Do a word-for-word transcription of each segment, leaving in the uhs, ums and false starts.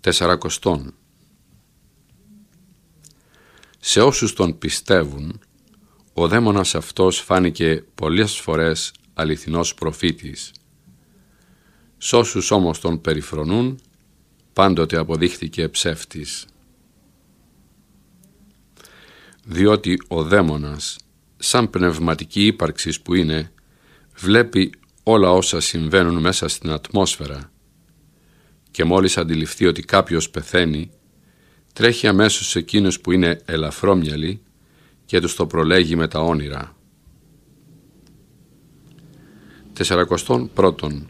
Τεσσαρακοστόν. Σε όσους τον πιστεύουν, ο δαίμονας αυτός φάνηκε πολλές φορές αληθινός προφήτης. Σ' όσους όμως τον περιφρονούν, πάντοτε αποδείχθηκε ψεύτης. Διότι ο δαίμονας, σαν πνευματική ύπαρξη που είναι, βλέπει όλα όσα συμβαίνουν μέσα στην ατμόσφαιρα και μόλις αντιληφθεί ότι κάποιος πεθαίνει, τρέχει αμέσως σε εκείνους που είναι ελαφρόμυαλοι και τους το προλέγει με τα όνειρα. Τεσσαρακοστόν πρώτον.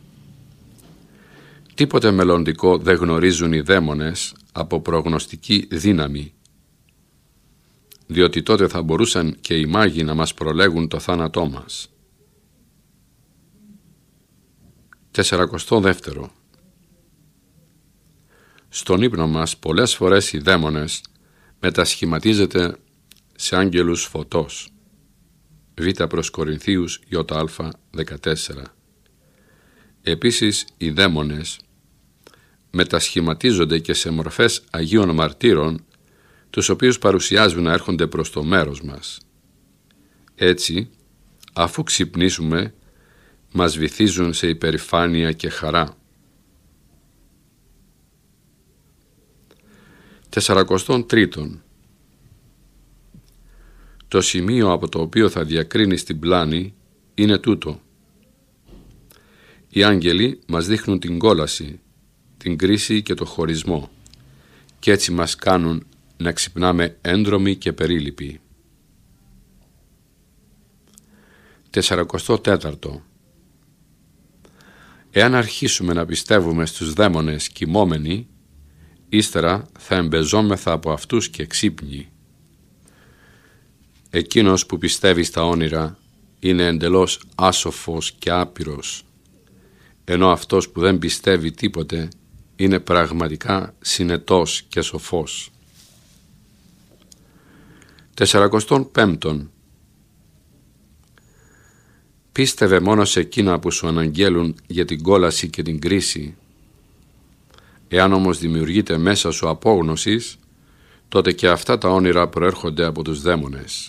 Τίποτε μελλοντικό δεν γνωρίζουν οι δαίμονες από προγνωστική δύναμη, διότι τότε θα μπορούσαν και οι μάγοι να μας προλέγουν το θάνατό μας. Τεσσαρακοστό δεύτερο. Στον ύπνο μας πολλές φορές οι δαίμονες μετασχηματίζεται σε άγγελους φωτός. Β προς Κορινθίους Ι δεκατέσσερα. Επίσης οι δαίμονες μετασχηματίζονται και σε μορφές Αγίων Μαρτύρων, τους οποίους παρουσιάζουν να έρχονται προς το μέρος μας. Έτσι, αφού ξυπνήσουμε, μας βυθίζουν σε υπερηφάνεια και χαρά. Τεσσαρακοστόν τρίτον. Το σημείο από το οποίο θα διακρίνεις την πλάνη είναι τούτο. Οι άγγελοι μας δείχνουν την κόλαση, την κρίση και το χωρισμό και έτσι μας κάνουν να ξυπνάμε έντρομοι και περίληποι. Τεσσαρακοστό τέταρτο. Εάν αρχίσουμε να πιστεύουμε στους δαίμονες κοιμόμενοι, ύστερα θα εμπεζόμεθα από αυτούς και ξύπνοι. Εκείνος που πιστεύει στα όνειρα είναι εντελώς άσοφος και άπειρος, ενώ αυτός που δεν πιστεύει τίποτε είναι πραγματικά συνετός και σοφός. Τεσσαρακοστόν πέμπτον. Πίστευε μόνο σε εκείνα που σου αναγγέλουν για την κόλαση και την κρίση. Εάν όμως δημιουργείται μέσα σου απόγνωσης, τότε και αυτά τα όνειρα προέρχονται από τους δαίμονες.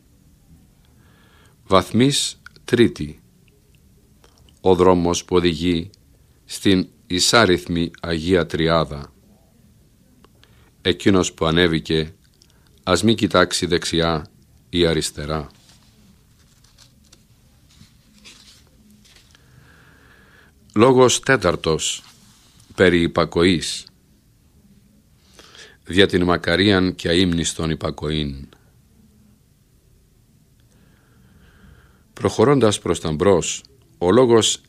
Βαθμής τρίτη. Ο δρόμος που οδηγεί στην εισάριθμη Αγία Τριάδα. Εκείνος που ανέβηκε, ας μη κοιτάξει δεξιά ή αριστερά. Λόγος τέταρτος. Περί υπακοής. Δια την μακαρίαν και αείμνηστον υπακοήν. Προχωρώντας προς τα μπρος, ο λόγος